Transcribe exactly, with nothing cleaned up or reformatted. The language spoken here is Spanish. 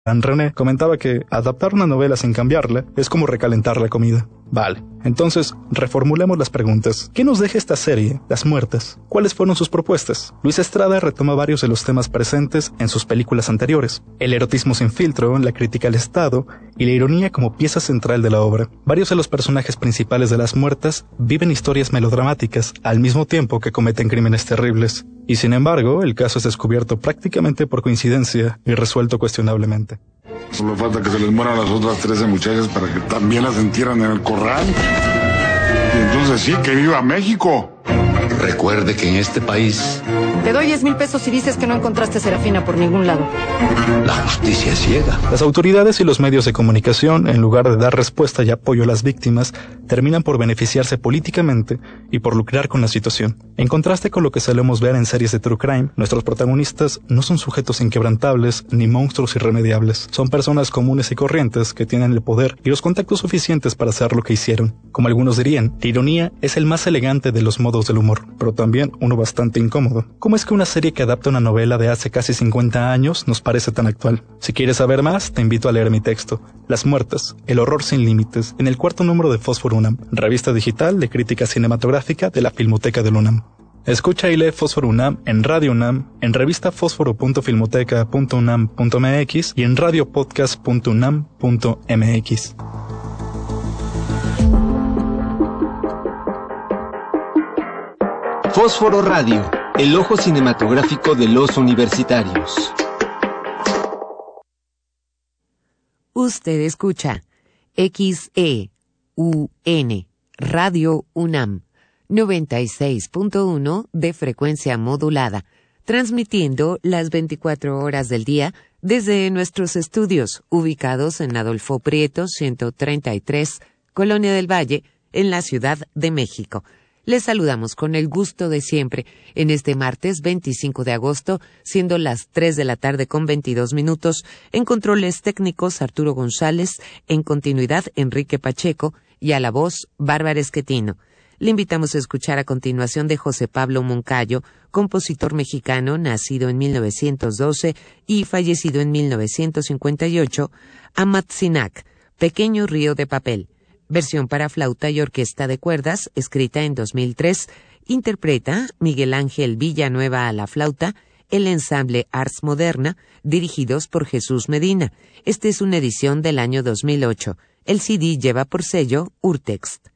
Anne René comentaba que adaptar una novela sin cambiarla es como recalentar la comida. Vale, entonces reformulemos las preguntas. ¿Qué nos deja esta serie, Las Muertas? ¿Cuáles fueron sus propuestas? Luis Estrada retoma varios de los temas presentes en sus películas anteriores: el erotismo sin filtro, la crítica al Estado y la ironía como pieza central de la obra. Varios de los personajes principales de Las Muertas viven historias melodramáticas al mismo tiempo que cometen crímenes terribles. Y sin embargo, el caso es descubierto prácticamente por coincidencia y resuelto cuestionablemente. Solo falta que se les mueran las otras trece muchachas para que también las entierran en el corral. Y entonces sí, que viva México. Recuerde que en este país... Te doy diez mil pesos si dices que no encontraste a Serafina por ningún lado. La justicia es ciega. Las autoridades y los medios de comunicación, en lugar de dar respuesta y apoyo a las víctimas, terminan por beneficiarse políticamente y por lucrar con la situación. En contraste con lo que solemos ver en series de true crime, nuestros protagonistas no son sujetos inquebrantables ni monstruos irremediables. Son personas comunes y corrientes que tienen el poder y los contactos suficientes para hacer lo que hicieron. Como algunos dirían, la ironía es el más elegante de los modos del humor, pero también uno bastante incómodo. ¿Cómo es que una serie que adapta una novela de hace casi cincuenta años nos parece tan actual? Si quieres saber más, te invito a leer mi texto, Las Muertas, el horror sin límites, en el cuarto número de Fósforo UNAM, revista digital de crítica cinematográfica de la Filmoteca del UNAM. Escucha y lee Fósforo UNAM en Radio UNAM, en revista fósforo punto filmoteca punto unam punto mx y en radiopodcast punto unam punto mx. Fósforo Radio, el ojo cinematográfico de los universitarios. Usted escucha X E U N, Radio UNAM, noventa y seis punto uno de frecuencia modulada, transmitiendo las veinticuatro horas del día desde nuestros estudios ubicados en Adolfo Prieto ciento treinta y tres, Colonia del Valle, en la Ciudad de México. Les saludamos con el gusto de siempre en este martes veinticinco de agosto, siendo las tres de la tarde con veintidós minutos, en controles técnicos Arturo González, en continuidad Enrique Pacheco y a la voz Bárbara Esquetino. Le invitamos a escuchar a continuación de José Pablo Moncayo, compositor mexicano nacido en mil novecientos doce y fallecido en mil novecientos cincuenta y ocho, Amatzinac, Pequeño río de papel. Versión para flauta y orquesta de cuerdas, escrita en dos mil tres, interpreta Miguel Ángel Villanueva a la flauta, el ensamble Ars Moderna, dirigidos por Jesús Medina. Esta es una edición del año dos mil ocho. El C D lleva por sello Urtext.